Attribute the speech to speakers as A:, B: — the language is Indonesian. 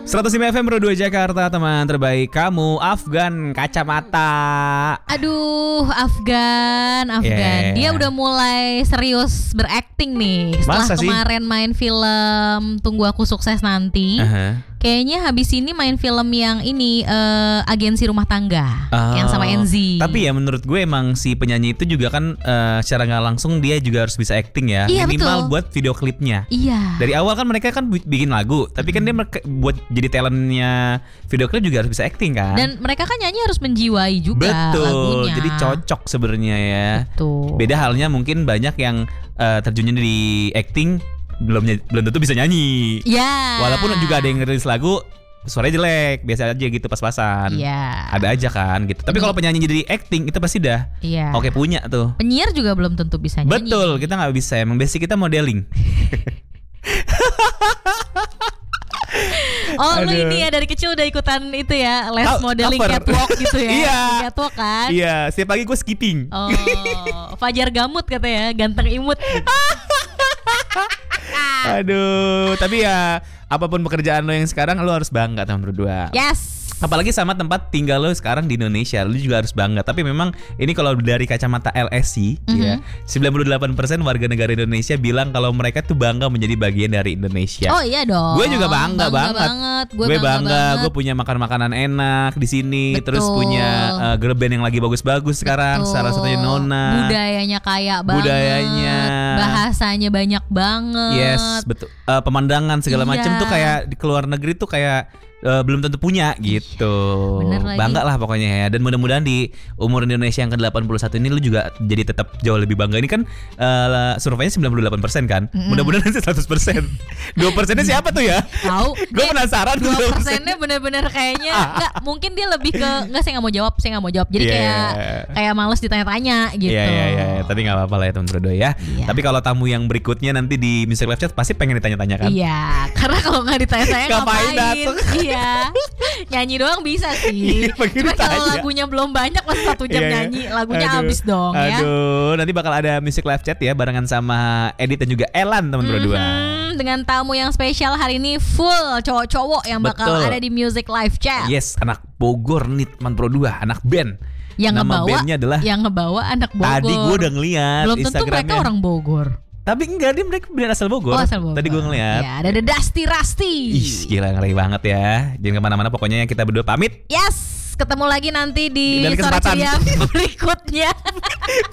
A: 105 FM Pro 2 Jakarta, teman terbaik kamu, Afgan Kacamata.
B: Aduh, Afgan.
A: Yeah.
B: Dia udah mulai serius berakting nih setelah
A: Masa sih?
B: kemarin main film Tunggu Aku Sukses Nanti. Kayaknya habis ini main film yang ini Agensi Rumah Tangga yang sama Enzi.
A: Tapi ya menurut gue emang si penyanyi itu juga kan secara nggak langsung dia juga harus bisa acting ya.
B: Iya,
A: minimal
B: betul.
A: buat video klipnya.
B: Iya.
A: Dari awal kan mereka kan bikin lagu, tapi kan dia buat jadi talentnya video klip juga harus bisa acting kan.
B: Dan mereka kan nyanyi harus menjiwai juga
A: Betul,
B: lagunya.
A: jadi cocok sebenarnya ya.
B: Betul.
A: Beda halnya mungkin banyak yang terjunnya di acting belum tentu bisa nyanyi.
B: Ya.
A: Walaupun juga ada yang ngerilis lagu suaranya jelek, biasa aja gitu pas-pasan.
B: Iya.
A: Ada aja kan gitu. Tapi kalau penyanyi jadi acting itu pasti dah
B: Iya.
A: oke punya tuh.
B: Penyiar juga belum tentu bisa nyanyi.
A: Betul, kita nggak bisa. Emang basic kita modeling.
B: Oh, lu
A: Aduh.
B: ini ya dari kecil udah ikutan itu ya, les modeling
A: cover.
B: catwalk gitu ya.
A: Iya.
B: Catwalk kan?
A: Iya, setiap pagi gue skipping.
B: Oh, Fajar Gamut katanya, ganteng imut.
A: Aduh, tapi ya apapun pekerjaan lo yang sekarang lo harus bangga tahun berdua.
B: Yes.
A: Apalagi sama tempat tinggal lo sekarang di Indonesia, lo juga harus bangga. Tapi memang ini kalau dari kacamata LSI, ya, 98% warga negara Indonesia bilang kalau mereka tuh bangga menjadi bagian dari Indonesia.
B: Oh iya dong.
A: Gue juga bangga banget. Gue bangga, gue punya makan makanan enak di sini.
B: Betul.
A: Terus punya girl band yang lagi bagus-bagus sekarang.
B: Betul.
A: Salah satunya Nona.
B: Budayanya kaya banget.
A: Budayanya.
B: Bahasanya banyak banget.
A: Yes, betul. Pemandangan segala
B: Iya.
A: macam tuh kayak di luar negeri tuh kayak belum tentu punya gitu.
B: Bener lagi.
A: Bangga lah pokoknya ya. Dan mudah-mudahan di umur Indonesia yang ke-81 ini lu juga jadi tetap jauh lebih bangga. Ini kan surveinya 98% kan. Mudah-mudahan nanti 100%. 2%-nya siapa tuh ya?
B: Tahu.
A: Gue penasaran.
B: 2%-nya bener-bener kayaknya enggak, mungkin dia lebih ke enggak, saya nggak mau jawab. Jadi
A: Yeah.
B: kayak males ditanya-tanya gitu.
A: Iya. Tapi nggak apa-apa lah ya teman Brodo ya.
B: Iya.
A: Tapi kalau tamu yang berikutnya nanti di Music Live Chat pasti pengen ditanya-tanya kan.
B: Iya, karena kalau nggak ditanya-tanya
A: Ngapain
B: ngapain?
A: dateng?
B: Iya, nyanyi doang bisa sih.
A: Iya, pengen
B: Cuma kalau
A: ditanya.
B: lagunya belum banyak, masa 1 jam
A: Iya.
B: nyanyi, lagunya
A: Aduh.
B: habis dong ya.
A: Aduh, nanti bakal ada Music Live Chat ya barengan sama Edit dan juga Elan teman berdua.
B: Dengan tamu yang spesial hari ini full cowok-cowok yang bakal
A: Betul.
B: ada di Music Live Chat.
A: Yes, anak Bogor nih teman berdua, anak band.
B: Yang
A: Nama
B: ngebawa,
A: bandnya adalah
B: yang ngebawa anak Bogor.
A: Tadi gue udah ngeliat
B: Belum tentu
A: Instagramnya.
B: mereka orang Bogor.
A: Tapi enggak, dia mereka band asal Bogor.
B: Oh, asal Bogor.
A: Tadi gue ngeliat.
B: Ya, ada The Dusty Rusty.
A: Ih, gila ngeri banget ya. Jangan kemana-mana, pokoknya kita berdua pamit.
B: Yes, ketemu lagi nanti di
A: Dari
B: Sore
A: kesempatan.
B: Ceria berikutnya.